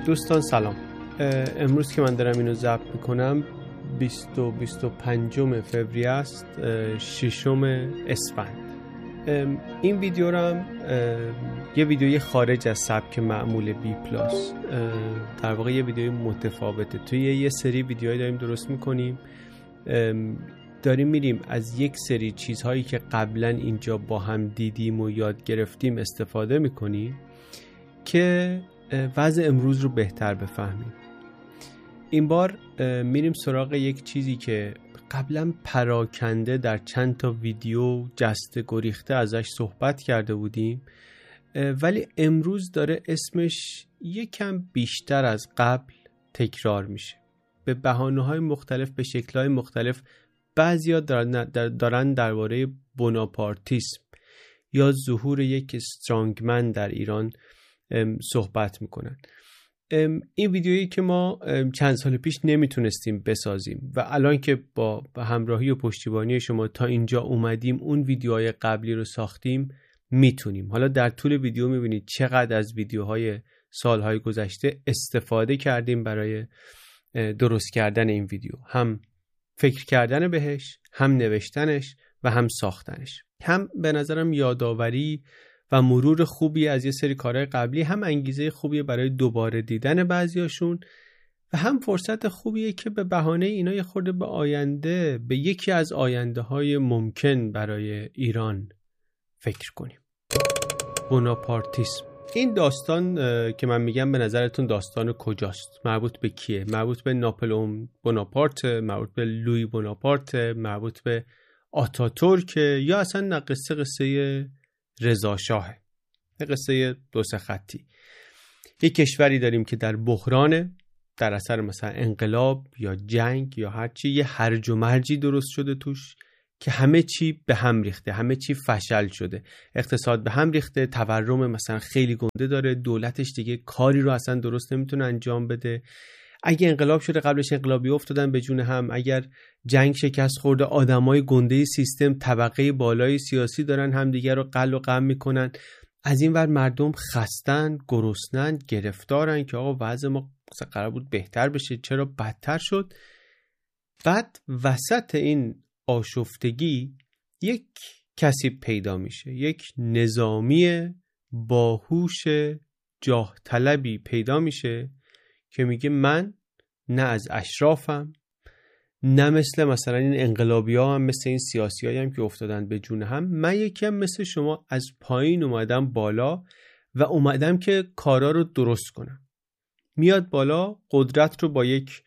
دوستان سلام. امروز که من دارم اینو ضبط میکنم 25 فوریه است، 6 اسفند. این ویدیو رو هم یه ویدیوی خارج از سبک معمول بی پلاس، در واقع یه ویدیوی متفاوته. توی یه سری ویدیوهایی داریم درست میکنیم، داریم میریم از یک سری چیزهایی که قبلا اینجا با هم دیدیم و یاد گرفتیم استفاده میکنیم که وضع امروز رو بهتر بفهمیم. این بار میریم سراغ یک چیزی که قبلا پراکنده در چند تا ویدیو جسته گریخته ازش صحبت کرده بودیم، ولی امروز داره اسمش یکم بیشتر از قبل تکرار میشه به بهانه‌های مختلف، به شکل‌های مختلف. بعضیا دارن درباره بوناپارتیسم یا ظهور یک استرانگمن در ایران صحبت میکنن. این ویدیویی که ما چند سال پیش نمیتونستیم بسازیم و الان که با همراهی و پشتیبانی شما تا اینجا اومدیم اون ویدیوهای قبلی رو ساختیم میتونیم. حالا در طول ویدیو میبینید چقدر از ویدیوهای سالهای گذشته استفاده کردیم برای درست کردن این ویدیو، هم فکر کردن بهش، هم نوشتنش و هم ساختنش. هم به نظرم یادآوری و مرور خوبی از یه سری کارهای قبلی، هم انگیزه خوبیه برای دوباره دیدن بعضیاشون و هم فرصت خوبیه که به بهانه اینا یه خورده به آینده، به یکی از آینده های ممکن برای ایران فکر کنیم. بوناپارتیسم، این داستان که من میگم به نظرتون داستان کجاست؟ مربوط به کیه؟ مربوط به ناپلئون بوناپارت، مربوط به لویی بوناپارت، مربوط به آتاتورک، یا اصلا قصه رضا شاهه؟ قصه دو سه خطی. یک کشوری داریم که در بحرانه، در اثر مثلا انقلاب یا جنگ یا هرچی، یه هرج و مرجی درست شده توش که همه چی به هم ریخته، همه چی فشل شده. اقتصاد به هم ریخته، تورم مثلا خیلی گنده داره، دولتش دیگه کاری رو اصلا درست نمیتونه انجام بده. اگه انقلاب شده قبلش انقلابی افتادن به جون هم، اگر جنگ شکست خورده آدمای گنده سیستم، طبقه بالای سیاسی دارن همدیگه رو قل و قم میکنن. از این ور مردم خستن، گرسنن، گرفتارن که آقا وضع ما قرار بود بهتر بشه، چرا بدتر شد؟ بعد وسط این آشفتگی یک کسی پیدا میشه، یک نظامی باهوش جاه طلبی پیدا میشه که میگه من نه از اشرافم، نه مثلا این انقلابی ها هم، مثل این سیاسی هایی هم که افتادن به جون هم، من یکم مثل شما از پایین اومدم بالا و اومدم که کارا رو درست کنم. میاد بالا، قدرت رو با یک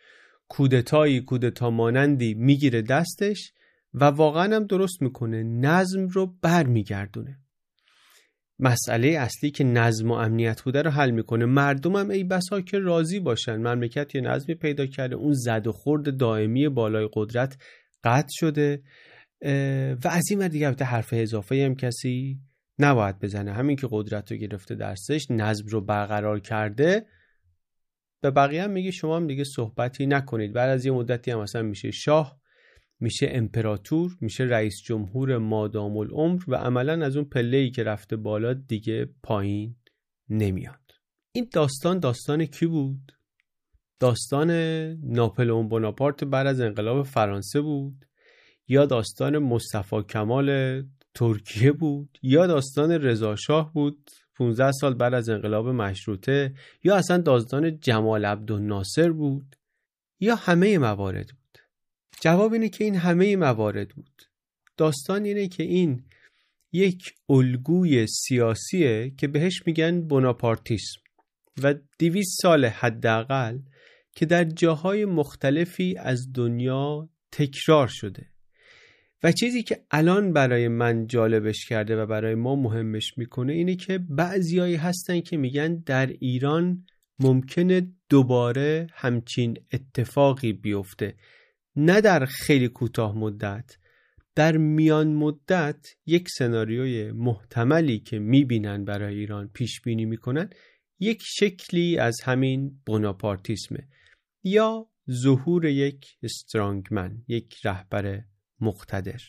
کودتا مانندی میگیره دستش و واقعا هم درست میکنه، نظم رو بر میگردونه. مسئله اصلی که نظم و امنیت بوده رو حل میکنه. مردم هم ای بسا که راضی باشن، مملکت یه نظمی پیدا کرده، اون زد و خورد دائمی بالای قدرت قطع شده و از این ور دیگه حرف اضافه هم کسی نباید بزنه. همین که قدرت رو گرفته دستش، نظم رو برقرار کرده، به بقیه هم میگه شما هم دیگه صحبتی نکنید. بعد از یه مدتی هم مثلا میشه شاه، میشه امپراتور، میشه رئیس جمهور مادام العمر و عملا از اون پله‌ای که رفته بالا دیگه پایین نمیاد. این داستان کی بود؟ داستان ناپلئون بوناپارت بعد از انقلاب فرانسه بود، یا داستان مصطفی کمال ترکیه بود، یا داستان رضا شاه بود 15 سال بعد از انقلاب مشروطه، یا اصلا داستان جمال عبدالناصر بود، یا همه موارد بود؟ جواب اینه که این همه موارد بود. داستان اینه که این یک الگوی سیاسیه که بهش میگن بوناپارتیسم و 200 سال حداقل که در جاهای مختلفی از دنیا تکرار شده. و چیزی که الان برای من جالبش کرده و برای ما مهمش میکنه اینه که بعضیایی هستن که میگن در ایران ممکنه دوباره همچین اتفاقی بیفته، نه در خیلی کوتاه مدت، در میان مدت. یک سناریوی محتملی که میبینن برای ایران پیش بینی میکنن یک شکلی از همین بوناپارتیسمه، یا ظهور یک استرانگمن، یک رهبر مقتدر.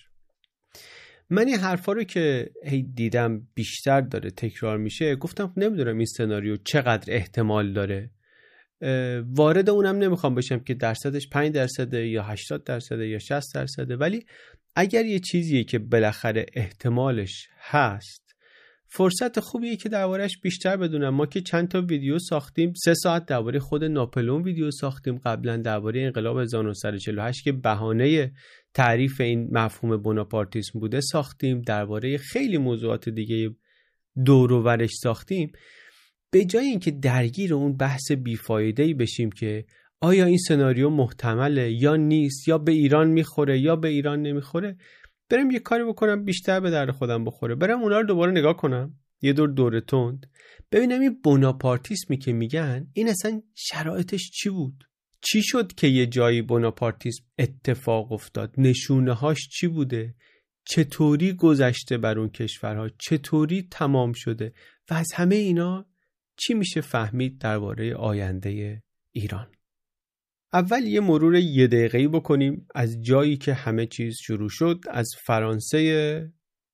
من این حرفا رو که دیدم بیشتر داره تکرار میشه، گفتم نمیدونم این سناریو چقدر احتمال داره وارد اونم نمیخوام بشم که درصدش 5% یا 80% یا 60%، ولی اگر یه چیزیه که بالاخره احتمالش هست، فرصت خوبیه که دربارش بیشتر بدونم. ما که چند تا ویدیو ساختیم، 3 ساعت درباره خود ناپلئون ویدیو ساختیم قبلا، درباره انقلاب 1948 که بهانه تعریف این مفهوم بناپارتیسم بوده ساختیم، درباره خیلی موضوعات دیگه دور و برش ساختیم. به جای اینکه درگیر اون بحث بیفایده‌ای بشیم که آیا این سناریو محتمله یا نیست، یا به ایران میخوره یا به ایران نمیخوره، برم یه کاری بکنم بیشتر به درد خودم بخوره، برم اونا رو دوباره نگاه کنم یه دور تند، ببینم این بناپارتیسمی که میگن این اصلا شرایطش چی بود، چی شد که یه جایی بناپارتیسم اتفاق افتاد، نشونه هاش چی بوده، چطوری گذشته بر اون کشورها، چطوری تمام شده و از همه اینا چی میشه فهمید درباره آینده ایران. اول یه مرور 1 دقیقه‌ای بکنیم از جایی که همه چیز شروع شد، از فرانسه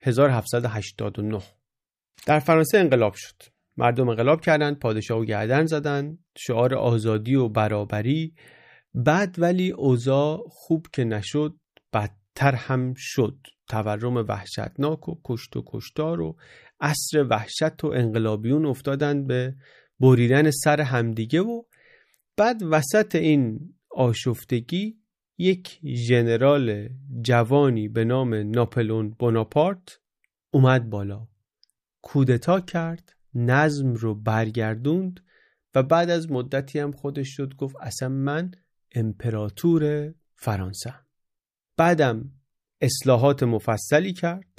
1789. در فرانسه انقلاب شد، مردم انقلاب کردن، پادشاهو گردن زدن، شعار آزادی و برابری. بعد ولی اوضاع خوب که نشد، بدتر هم شد. تورم وحشتناک و کشت و کشتار و عصر وحشت و انقلابیون افتادن به بریدن سر همدیگه و بعد وسط این آشفتگی یک ژنرال جوانی به نام ناپلئون بناپارت اومد بالا، کودتا کرد، نظم رو برگردوند و بعد از مدتی هم خودش شد گفت اصلا من امپراتور فرانسه. بعدم اصلاحات مفصلی کرد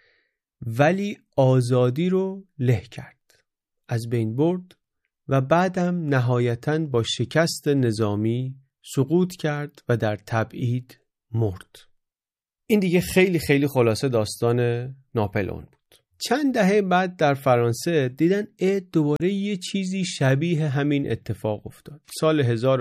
ولی آزادی رو له کرد، از بین برد و بعدم نهایتاً با شکست نظامی سقوط کرد و در تبعید مرد. این دیگه خیلی خیلی خلاصه داستان ناپلئون بود. چند دهه بعد در فرانسه دیدن دوباره یه چیزی شبیه همین اتفاق افتاد. سال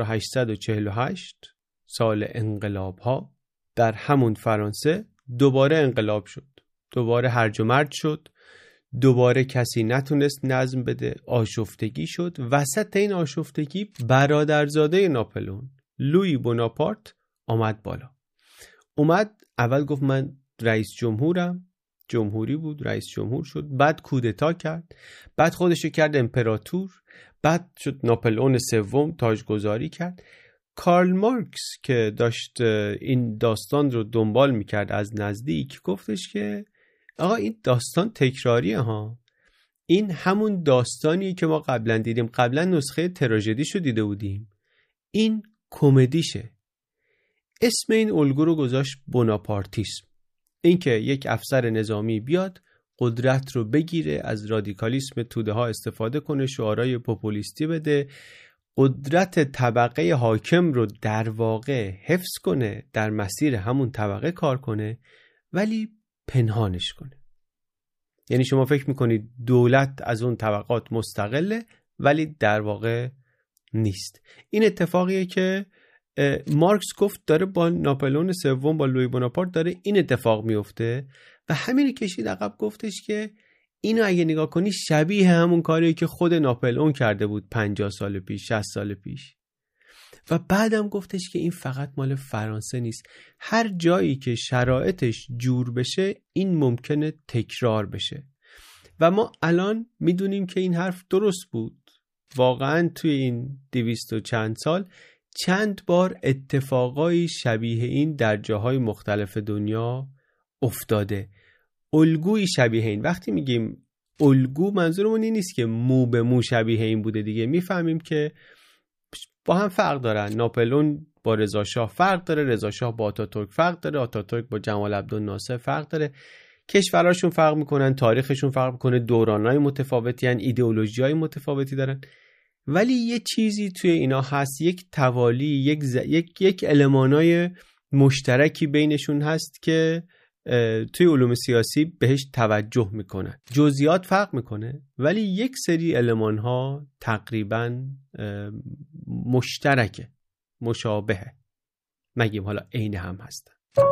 1848، سال انقلاب ها، در همون فرانسه دوباره انقلاب شد، دوباره هرج و مرج شد، دوباره کسی نتونست نظم بده، آشفتگی شد. وسط این آشفتگی برادرزاده ناپلئون، لویی بناپارت، آمد بالا. اومد اول گفت من رئیس جمهورم، جمهوری بود، رئیس جمهور شد، بعد کودتا کرد، بعد خودشو کرد امپراتور، بعد شد ناپلئون سوم، تاجگذاری کرد. کارل مارکس که داشت این داستان رو دنبال میکرد از نزدیک، گفتش که آقا این داستان تکراریه ها، این همون داستانیه که ما قبلا دیدیم، قبلا نسخه تراژدیشو دیده بودیم، این کمدیشه. اسم این الگو رو گذاشت بناپارتیسم، این که یک افسر نظامی بیاد قدرت رو بگیره، از رادیکالیسم توده ها استفاده کنه، شعارهای پوپولیستی بده، قدرت طبقه حاکم رو در واقع حفظ کنه، در مسیر همون طبقه کار کنه ولی پنهانش کنه. یعنی شما فکر میکنید دولت از اون طبقات مستقله ولی در واقع نیست. این اتفاقیه که مارکس گفت داره با ناپلئون سوم، با لویی بناپارت داره این اتفاق میفته و همین کشید عقب، گفتش که اینو اگه نگاه کنی شبیه همون کاریه که خود ناپلئون کرده بود 50 سال پیش، 60 سال پیش. و بعدم گفتش که این فقط مال فرانسه نیست، هر جایی که شرایطش جور بشه این ممکنه تکرار بشه. و ما الان میدونیم که این حرف درست بود. واقعا توی این 200 و چند سال چند بار اتفاقای شبیه این در جاهای مختلف دنیا افتاده. الگوی شبیه این، وقتی میگیم الگو منظورمون این نیست که مو به مو شبیه این بوده دیگه، میفهمیم که با هم فرق دارن. ناپلئون با رضا شاه فرق داره، رضا شاه با آتاتورک فرق داره، آتاتورک با جمال عبدالناصر فرق داره، کشوراشون فرق میکنن، تاریخشون فرق میکنه، دورانای متفاوتی هن، ایدئولوژیای متفاوتی دارن، ولی یه چیزی توی اینا هست، یک توالی، یک المانای مشترکی بینشون هست که توی علوم سیاسی بهش توجه میکنن. جزئیات فرق میکنه ولی یک سری المان ها تقریبا مشترکه، مشابهه، نگیم حالا عین هم هستن.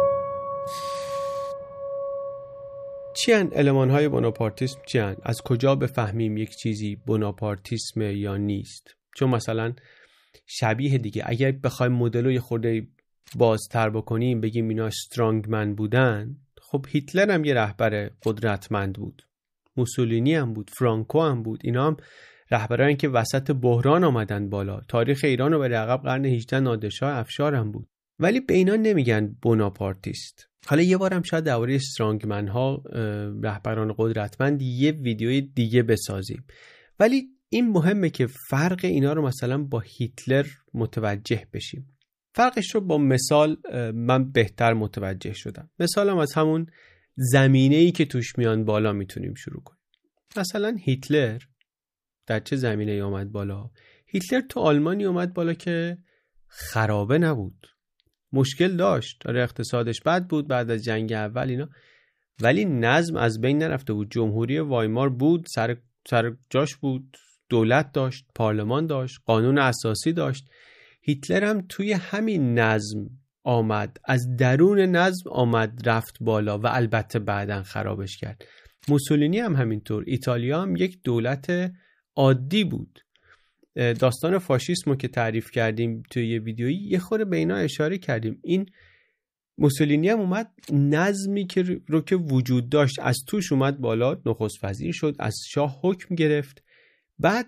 چی هن المان های بناپارتیسم؟ چی هن؟ از کجا بفهمیم یک چیزی بناپارتیسم یا نیست؟ چون مثلا شبیه دیگه. اگر بخوایم مدل رو یه خورده بازتر بکنیم بگیم اینا استرانگمن بودن، خب هیتلر هم یه رهبر قدرتمند بود، موسولینی هم بود، فرانکو هم بود. اینا هم رهبرانی که وسط بحران آمدن بالا. تاریخ ایران رو به عقب قرن 18 نادرشاه افشار هم بود، ولی به اینا نمیگن بوناپارتیست. حالا یه بارم شاید درباره استرانگمن ها، رهبران قدرتمند، یه ویدیوی دیگه بسازیم. ولی این مهمه که فرق اینا رو مثلا با هیتلر متوجه بشیم. فرقش رو با مثال من بهتر متوجه شدم. مثالم از همون زمینه‌ای که توش میان بالا میتونیم شروع کنیم. مثلا هیتلر در چه زمینه‌ای اومد بالا؟ هیتلر تو آلمانی اومد بالا که خرابه نبود، مشکل داشت، اقتصادش بد بود بعد از جنگ اول اینا، ولی نظم از بین نرفته بود. جمهوری وایمار بود، سر جاش بود، دولت داشت، پارلمان داشت، قانون اساسی داشت. هیتلر هم توی همین نظم آمد، از درون نظم آمد رفت بالا و البته بعداً خرابش کرد. موسولینی هم همینطور. ایتالیا هم یک دولت عادی بود. داستان فاشیسم رو که تعریف کردیم توی یه ویدیویی یه خورده به اینا اشاره کردیم. این موسولینی هم اومد نظمی که رو که وجود داشت از توش اومد بالا، نخست وزیر شد، از شاه حکم گرفت، بعد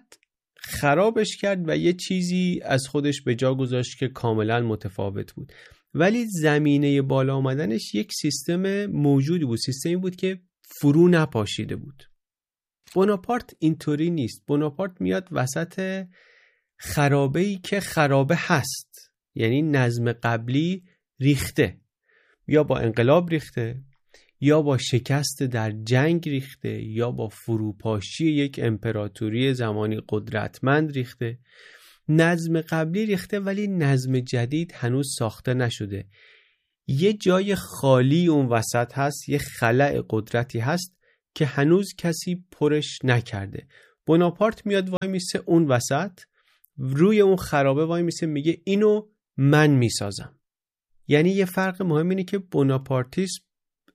خرابش کرد و یه چیزی از خودش به جا گذاشت که کاملا متفاوت بود. ولی زمینه بالا آمدنش یک سیستم موجودی بود، سیستمی بود که فرو نپاشیده بود. بوناپارت اینطوری نیست. بوناپارت میاد وسط خرابه‌ای که خرابه هست، یعنی نظم قبلی ریخته، یا با انقلاب ریخته، یا با شکست در جنگ ریخته، یا با فروپاشی یک امپراتوری زمانی قدرتمند ریخته. نظم قبلی ریخته ولی نظم جدید هنوز ساخته نشده. یه جای خالی اون وسط هست، یه خلأ قدرتی هست که هنوز کسی پرش نکرده. بوناپارت میاد وای میسه اون وسط، روی اون خرابه وای میسه، میگه اینو من میسازم. یعنی یه فرق مهم اینه که بوناپارتیسم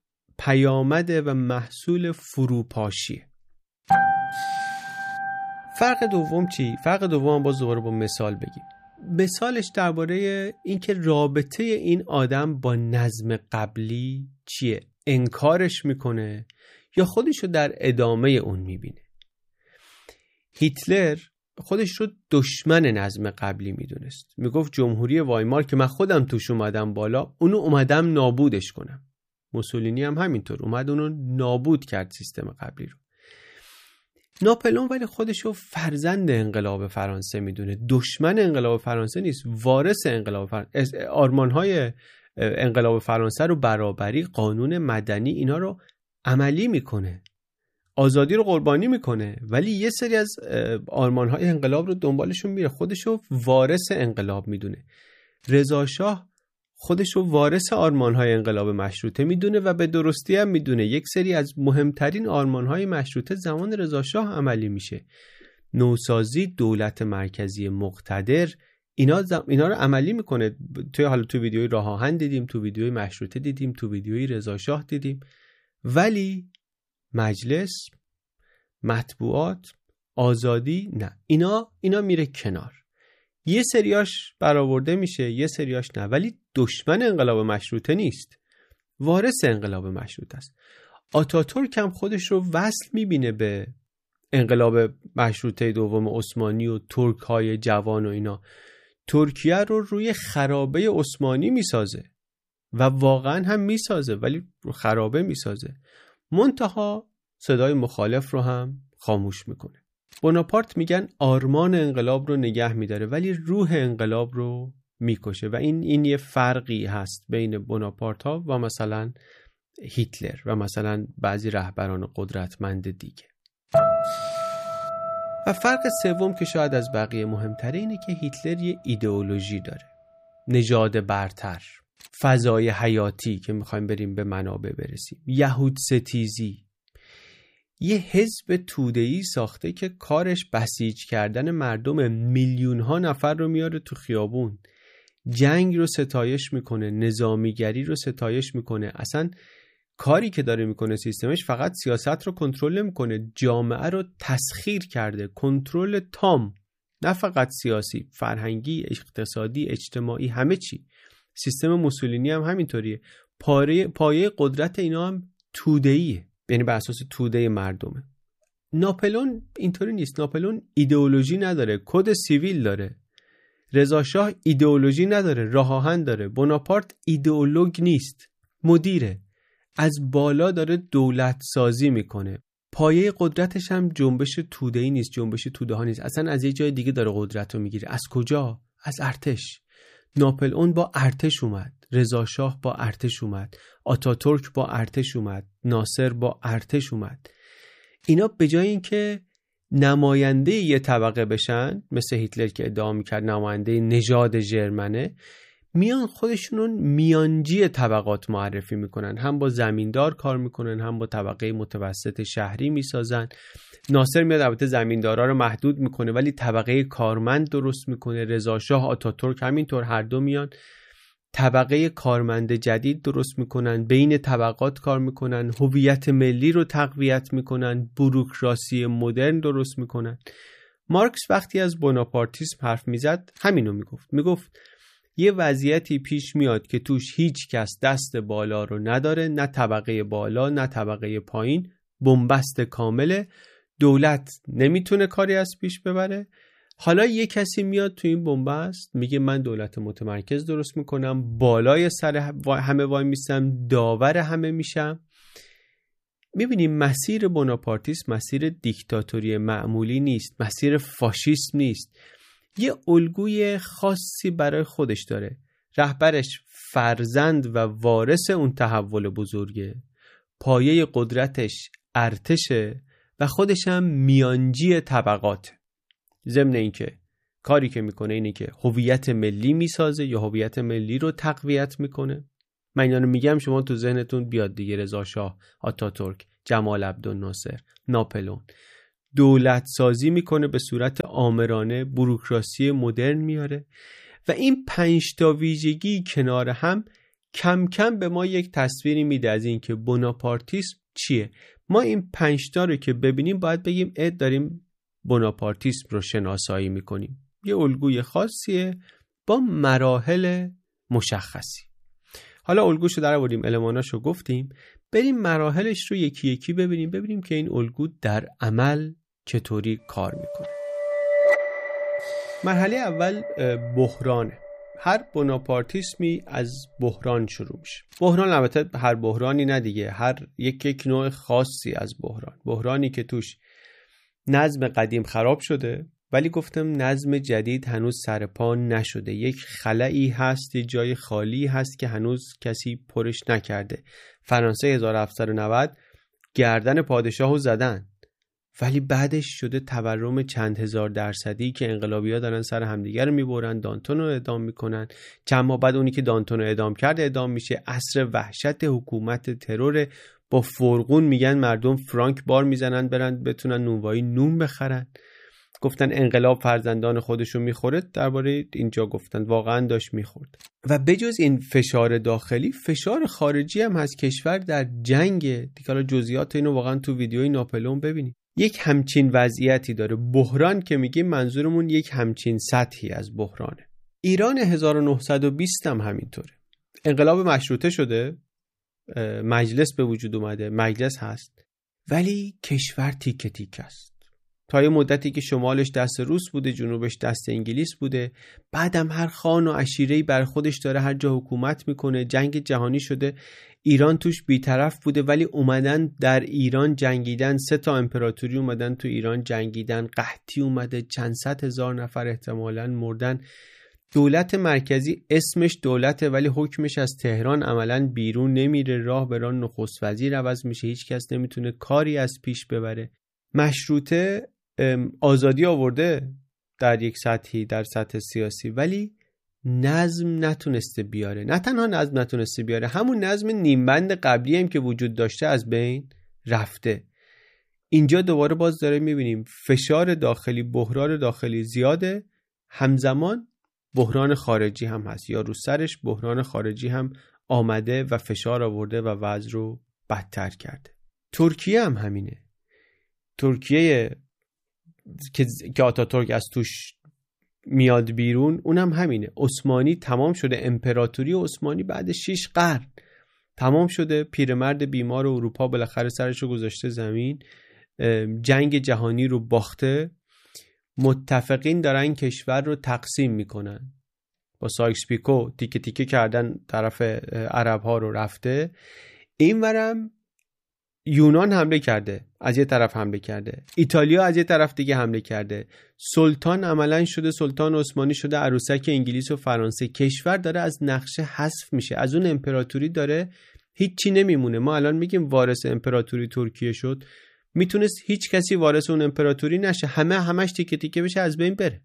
پیامده و محصول فروپاشیه. فرق دوم چی؟ فرق دوم باز دوباره با مثال بگیم. مثالش درباره اینکه رابطه این آدم با نظم قبلی چیه؟ انکارش میکنه یا خودش رو در ادامه اون میبینه؟ هیتلر خودش رو دشمن نظم قبلی میدونست. میگفت جمهوری وایمار که من خودم توش اومدم بالا، اونو اومدم نابودش کنم. موسولینی هم همینطور اومد اونو نابود کرد، سیستم قبلی رو. ناپلئون ولی خودش رو فرزند انقلاب فرانسه میدونه، دشمن انقلاب فرانسه نیست، وارث انقلاب فرانسه. آرمان‌های انقلاب فرانسه رو، برابری، قانون مدنی، اینا رو عملی میکنه، آزادی رو قربانی میکنه، ولی یه سری از آرمان‌های انقلاب رو دنبالشون میره. خودش رو وارث انقلاب میدونه. رضا شاه خودش رو وارث آرمان‌های انقلاب مشروطه میدونه و به درستی هم میدونه یک سری از مهمترین آرمان‌های مشروطه زمان رضا شاه عملی میشه. نوسازی، دولت مرکزی مقتدر، اینا رو عملی میکنه. تو ویدیوی راه آهن دیدیم، تو ویدیوی مشروطه دیدیم، تو ویدیوی رضا شاه دیدیم، ولی مجلس، مطبوعات، آزادی، نه، اینا میره کنار. یه سریاش برآورده میشه، یه سریاش نه، ولی دشمن انقلاب مشروطه نیست، وارث انقلاب مشروطه است. آتاتورک هم خودش رو وصل میبینه به انقلاب مشروطه دوم عثمانی و ترک های جوان و اینا. ترکیه رو روی خرابه عثمانی میسازه و واقعا هم میسازه، ولی خرابه میسازه، منتها صدای مخالف رو هم خاموش میکنه. بوناپارت میگن آرمان انقلاب رو نگه میداره ولی روح انقلاب رو میکشه و این یه فرقی هست بین بوناپارت ها و مثلا هیتلر و مثلا بعضی رهبران قدرتمند دیگه. و فرق سوم که شاید از بقیه مهمتره اینه که هیتلر یه ایدئولوژی داره، نژاد برتر، فضای حیاتی که میخوایم بریم به منابع برسیم، یهود ستیزی، یه حزب توده‌ای ساخته که کارش بسیج کردن مردم، میلیون ها نفر رو میاره تو خیابون، جنگ رو ستایش میکنه، نظامیگری رو ستایش میکنه. اصلا کاری که داره میکنه سیستمش فقط سیاست رو کنترل نمیکنه، جامعه رو تسخیر کرده، کنترل تام. نه فقط سیاسی، فرهنگی، اقتصادی، اجتماعی، همه چی. سیستم موسولینی هم همینطوریه. پایه قدرت اینا هم توده‌ایه، یعنی بر اساس توده مردمه. ناپلئون اینطوری نیست. ناپلئون ایدئولوژی نداره، کد سیویل داره. رضا شاه ایدئولوژی نداره، راه آهن داره. بناپارت ایدئولوگ نیست، مدیره. از بالا داره دولت سازی میکنه. پایه قدرتش هم جنبش توده‌ای نیست، جنبش توده‌ها نیست. اصلا از یه جای دیگه داره قدرت رو میگیره. از کجا؟ از ارتش. ناپلئون با ارتش اومد، رضا شاه با ارتش اومد، آتاتورک با ارتش اومد، ناصر با ارتش اومد. اینا به جای اینکه نماینده یه طبقه بشن، مثل هیتلر که ادعا میکرد نماینده نژاد ژرمنه، میان خودشونون میانجی طبقات معرفی میکنن. هم با زمیندار کار میکنن، هم با طبقه متوسط شهری میسازن. ناصر میاد البته زمیندارا رو محدود میکنه ولی طبقه کارمند درست میکنه. رضا شاه، آتاتورک همینطور، هر دو میان طبقه کارمند جدید درست میکنن، بین طبقات کار میکنن، هویت ملی رو تقویت میکنن، بوروکراسی مدرن درست میکنن. مارکس وقتی از بناپارتیسم حرف میزد همینو میگفت یه وضعیتی پیش میاد که توش هیچ کس دست بالا رو نداره، نه طبقه بالا نه طبقه پایین، بنبست کامله، دولت نمیتونه کاری از پیش ببره. حالا یه کسی میاد تو این بنبست میگه من دولت متمرکز درست میکنم، بالای سر همه وای میستم، داور همه میشم. میبینیم مسیر بناپارتیسم مسیر دیکتاتوری معمولی نیست، مسیر فاشیسم نیست. یه الگوی خاصی برای خودش داره. رهبرش فرزند و وارث اون تحول بزرگه، پایه قدرتش ارتشه و خودش هم میانجی طبقات. ضمن اینکه کاری که میکنه اینه که هویت ملی میسازه یا هویت ملی رو تقویت میکنه. من اینا رو میگم شما تو ذهنتون بیاد دیگه. رضا شاه، آتاتورک، جمال عبدالناصر، ناپلئون. دولت سازی میکنه به صورت آمرانه، بوروکراسی مدرن میاره و این 5 تا ویژگی کنار هم کم کم به ما یک تصویری میده از این که بناپارتیسم چیه. ما این 5 تا رو که ببینیم باید بگیم داریم بناپارتیسم رو شناسایی میکنیم. یه الگوی خاصیه با مراحل مشخصی. حالا الگوشو در آوردیم، الماناشو گفتیم، بریم مراحلش رو یکی یکی ببینیم که این الگو در عمل چطوری کار میکنه. مرحله اول بحرانه. هر بناپارتیسمی از بحران شروع میشه. بحران البته هر بحرانی نه دیگه، هر یک نوع خاصی از بحرانی که توش نظم قدیم خراب شده ولی گفتم نظم جدید هنوز سرپا نشده. یک خلایی هست، یک جای خالی هست که هنوز کسی پرش نکرده. فرانسه 1790 گردن پادشاهو زدن ولی بعدش شده تورم چند هزار درصدی که انقلابی‌ها دارن سر همدیگه رو میبرن، دانتون رو اعدام میکنن. چند ماه بعد اونی که دانتون رو اعدام کرده اعدام میشه. عصر وحشت حکومت ترور، با فرقون میگن مردم فرانک بار میزنن برن بتونن نونوایی نون بخرن. گفتن انقلاب فرزندان خودشو میخوره، درباره اینجا گفتن واقعا داشت میخورد. و بجز این فشار داخلی، فشار خارجی هم هست. کشور در جنگ دیگه، حالا جزئیات اینو واقعا تو ویدیوی ناپلئون ببینید. یک همچین وضعیتی داره. بحران که میگیم منظورمون یک همچین سطحی از بحرانه. ایران 1920 هم همینطوره. انقلاب مشروطه شده، مجلس به وجود اومده، مجلس هست ولی کشور تیکه تیکه است. تا یه مدتی که شمالش دست روس بوده، جنوبش دست انگلیس بوده. بعدم هر خان و عشیره‌ای بر خودش داره هر جا حکومت میکنه. جنگ جهانی شده، ایران توش بیطرف بوده ولی اومدن در ایران جنگیدن. 3 تا امپراتوری اومدن تو ایران جنگیدن. قحطی اومده، چند صد هزار نفر احتمالاً مردن. دولت مرکزی اسمش دولته ولی حکمش از تهران عملاً بیرون نمیره. راه به راه نخست وزیر عوض میشه، هیچ کس نمیتونه کاری از پیش ببره. مشروطه آزادی آورده در یک سطحی، در سطح سیاسی، ولی نظم نتونسته بیاره. نه تنها نظم نتونسته بیاره، همون نظم نیمبند قبلی هم که وجود داشته از بین رفته. اینجا دوباره باز داره میبینیم فشار داخلی، بحران داخلی زیاده، همزمان بحران خارجی هم هست، یا رو سرش بحران خارجی هم آمده و فشار آورده و وضع رو بدتر کرده. ترکیه هم همینه. ترکیه که آتاتورک از توش میاد بیرون اونم همینه. عثمانی تمام شده، امپراتوری عثمانی بعد 6 قرن تمام شده. پیرمرد بیمار اروپا بالاخره سرشو گذاشته زمین، جنگ جهانی رو باخته. متفقین دارن کشور رو تقسیم میکنن، با سایکس پیکو تیکه تیکه کردن طرف عرب ها رو رفته. اینورم یونان حمله کرده، از یه طرف حمله کرده، ایتالیا از یه طرف دیگه حمله کرده. سلطان عملاً شده، سلطان عثمانی شده عروسک انگلیس و فرانسه. کشور داره از نقشه حذف میشه، از اون امپراتوری داره هیچی نمیمونه. ما الان میگیم وارث امپراتوری ترکیه شد، میتونست هیچ کسی وارث اون امپراتوری نشه، همش تیکه تیکه بشه، از بین بره.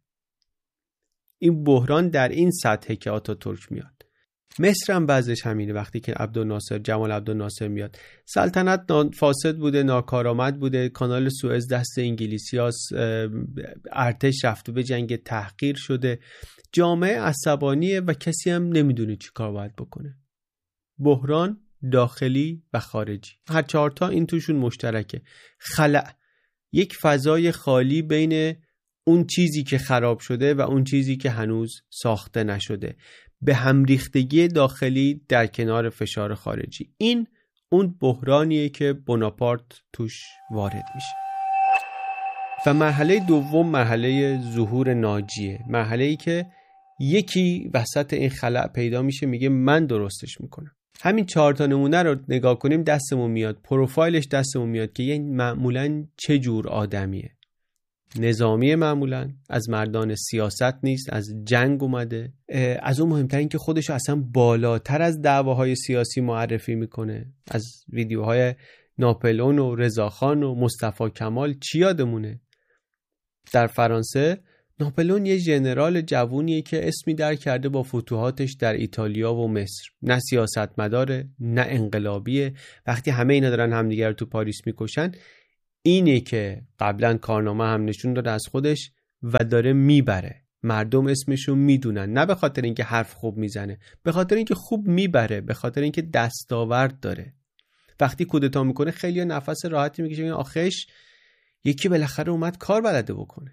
این بحران در این سطحه که آتاتورک میاد. مصر هم بعضش همینه. وقتی که جمال عبدالناصر میاد، سلطنت فاسد بوده، ناکارآمد بوده، کانال سوئز دست انگلیسیاست، ارتش رفته به جنگ، تحقیر شده، جامعه عصبانیه و کسی هم نمیدونه چی کار باید بکنه. بحران داخلی و خارجی، هر چهارتا این توشون مشترکه. خلأ، یک فضای خالی بین اون چیزی که خراب شده و اون چیزی که هنوز ساخته نشده، به همریختگی داخلی در کنار فشار خارجی. این اون بحرانیه که بناپارت توش وارد میشه. و مرحله دوم مرحله ظهور ناجیه، مرحله‌ای که یکی وسط این خلأ پیدا میشه، میگه من درستش میکنم. همین 4 تا نمونه رو نگاه کنیم دستمون میاد، پروفایلش دستمون میاد که این معمولاً چه جور آدمیه. نظامی، معمولاً از مردان سیاست نیست، از جنگ اومده. از اون مهمتر این که خودش اصلا بالاتر از دعواهای سیاسی معرفی میکنه. از ویدیوهای ناپلئون و رضاخان و مصطفی کمال چی یادمونه؟ در فرانسه ناپلئون یه ژنرال جوونیه که اسمی در کرده با فتوحاتش در ایتالیا و مصر. نه سیاستمداره، نه انقلابیه. وقتی همه اینا دارن همدیگر رو تو پاریس میکشن، اینه که قبلا کارنامه هم نشون داده از خودش و داره میبره. مردم اسمشو میدونن، نه به خاطر اینکه حرف خوب میزنه، به خاطر اینکه خوب میبره، به خاطر اینکه دستاورد داره. وقتی کودتا میکنه خیلی نفس راحتی میکشه، این آخش یکی بالاخره اومد کار بلده بکنه.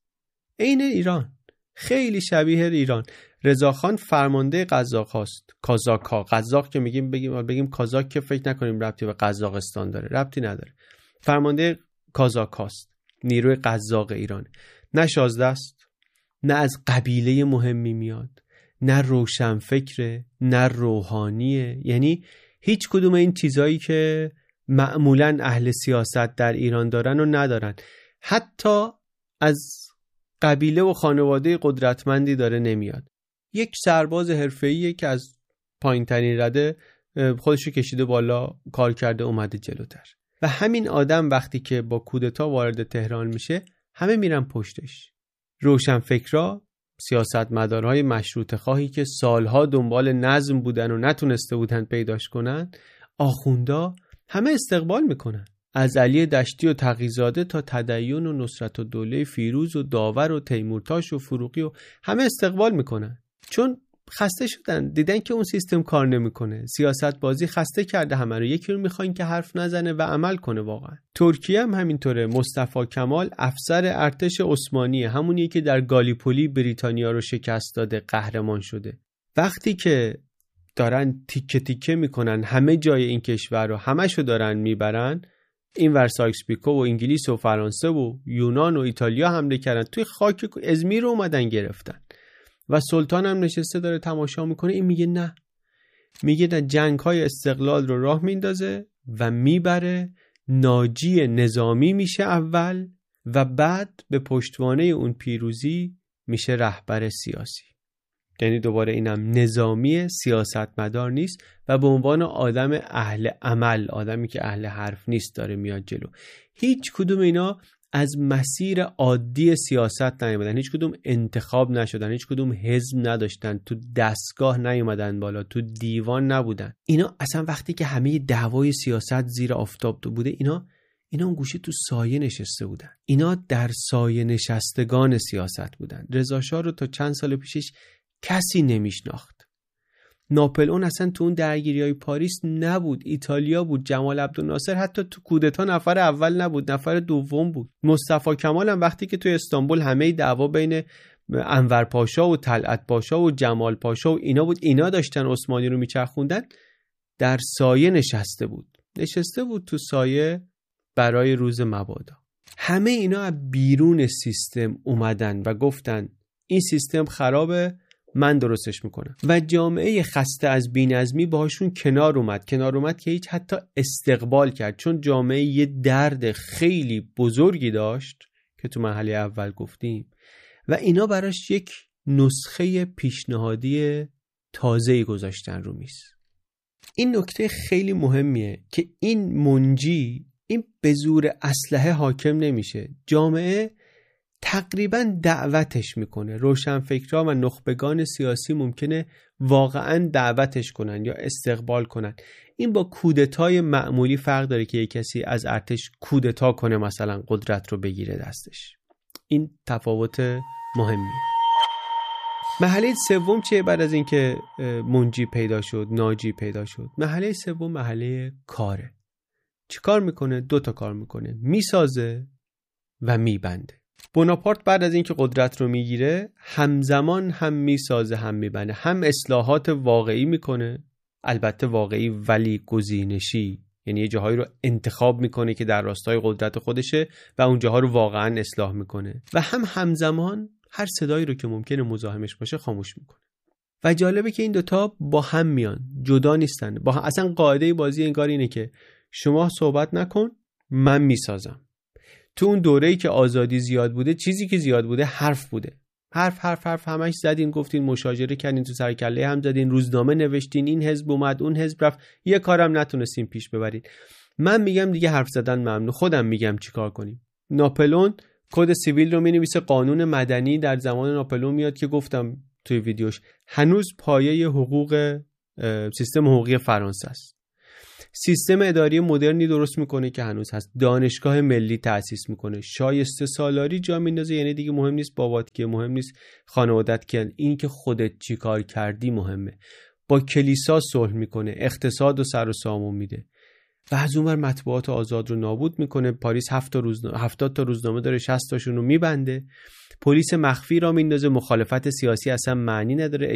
عین ایران، خیلی شبیه ایران. رضاخان فرمانده قزاق هاست، کازاک‌ها. قزاق که بگیم کازاک که فکر نکنیم ربطی به قزاقستان داره، ربطی نداره. فرمانده کازاک هاست، نیروی قزاق ایران. نه شازده است، نه از قبیله مهمی میاد، نه روشنفکره، نه روحانیه. یعنی هیچ کدوم این چیزایی که معمولاً اهل سیاست در ایران دارن و ندارن. حتی از قبیله و خانواده قدرتمندی داره نمیاد. یک سرباز حرفه‌ایه که از پایین‌ترین رده خودشو کشیده بالا، کار کرده، اومده جلوتر. و همین آدم وقتی که با کودتا وارد تهران میشه، همه میرن پشتش. روشنفکرا، سیاستمدارهای مشروطه خواهی که سالها دنبال نظم بودن و نتونسته بودن پیداش کنن، آخوندا، همه استقبال میکنن. از علی دشتی و تقی‌زاده تا تدین و نصرت الدوله فیروز و داور و تیمورتاش و فروغی و همه استقبال میکنن. چون خسته شدن، دیدن که اون سیستم کار نمیکنه. سیاست بازی خسته کرده همه رو. یکی رو میخواین که حرف نزنه و عمل کنه. واقعا ترکیه هم همینطوره. مصطفی کمال افسر ارتش عثمانیه، همونیه که در گالیپولی بریتانیا رو شکست داده، قهرمان شده. وقتی که دارن تیکه تیکه میکنن همه جای این کشور رو، همشو دارن میبرن، این ور سایکس پیکو و انگلیس و فرانسه و یونان و ایتالیا حمله کردن، توی خاک ازمیر رو اومدن گرفتن و سلطان هم نشسته داره تماشا میکنه. این میگه نه، میگه نه، جنگ های استقلال رو راه میندازه و میبره، ناجی نظامی میشه اول و بعد به پشتوانه اون پیروزی میشه رهبر سیاسی. یعنی دوباره اینم نظامی، سیاستمدار نیست و به عنوان آدم اهل عمل، آدمی که اهل حرف نیست، داره میاد جلو. هیچ کدوم اینا از مسیر عادی سیاست نیومدن، هیچ کدوم انتخاب نشدن، هیچ کدوم حزب نداشتن، تو دستگاه نیومدن بالا، تو دیوان نبودن. اینا اصلا وقتی که همه دعوای سیاست زیر آفتاب بوده، اینا اون گوشه تو سایه نشسته بودن. اینا در سایه نشستگان سیاست بودن. رضا شاه رو تا چند سال پیشش کسی نمیشناخت. ناپلئون اصلا تو اون درگیری‌های پاریس نبود، ایتالیا بود. جمال عبدالناصر حتی تو کودتا نفر اول نبود، نفر دوم بود. مصطفی کمال هم وقتی که تو استانبول همه دعوا بین انور پاشا و طلعت پاشا و جمال پاشا و اینا بود، اینا داشتن عثمانی رو میچرخوندن، در سایه نشسته بود تو سایه برای روز مبادا. همه اینا از بیرون سیستم اومدن و گفتن این سیستم خرابه، من درستش میکنم. و جامعه خسته از بی‌نظمی باهاشون کنار اومد که هیچ حتی استقبال کرد، چون جامعه یه درد خیلی بزرگی داشت که تو مرحله اول گفتیم و اینا براش یک نسخه پیشنهادی تازه‌ای گذاشتن رو میز. این نکته خیلی مهمیه که این منجی این به زور اسلحه حاکم نمیشه. جامعه تقریبا دعوتش میکنه. روشنفکرها و نخبگان سیاسی ممکنه واقعا دعوتش کنن یا استقبال کنن. این با کودتای معمولی فرق داره که یک کسی از ارتش کودتا کنه مثلا قدرت رو بگیره دستش. این تفاوت مهمیه. مرحله سوم چیه بعد از اینکه منجی پیدا شد، ناجی پیدا شد؟ مرحله سوم مرحله کاره. چی کار میکنه؟ 2 تا کار میکنه، میسازه و میبنده. بناپارت بعد از اینکه قدرت رو میگیره همزمان هم میسازه هم میبنده، هم اصلاحات واقعی میکنه، البته واقعی ولی گزینشی، یعنی یه جاهایی رو انتخاب میکنه که در راستای قدرت خودشه و اون جاها رو واقعا اصلاح میکنه و هم همزمان هر صدایی رو که ممکنه مزاحمش باشه خاموش میکنه. و جالبه که این دوتا با هم میان، جدا نیستن. اصلا قاعده بازی انگار اینه که شما صحبت نکن، من میسازم. تو اون دوره‌ای که آزادی زیاد بوده، چیزی که زیاد بوده حرف بوده. حرف همش زدین، گفتین، مشاجره کردین، تو سر کله هم زدین، روزنامه نوشتین، این حزب اومد، اون حزب رفت، یه کارم نتونستین پیش ببرین. من میگم دیگه حرف زدن ممنوع، خودم میگم چیکار کنیم. ناپلئون کد سیویل رو مینویسه، قانون مدنی در زمان ناپلئون میاد که گفتم توی ویدیوش هنوز پایه حقوق سیستم حقوقی فرانسه است. سیستم اداری مدرنی درست میکنه که هنوز هست. دانشگاه ملی تأسیس میکنه. شایسته سالاری جا میندازه، یعنی دیگه مهم نیست بابات که، مهم نیست خانوادت که، این که خودت چی کار کردی مهمه. با کلیسا صلح میکنه، اقتصاد و سر و سامون میده و از اونور مطبوعات آزاد رو نابود میکنه. پاریس 70 تا روزنامه داره، 60 تاشون رو میبنده. پلیس مخفی را میندازه، مخالفت سیاسی اصلا معنی نداره.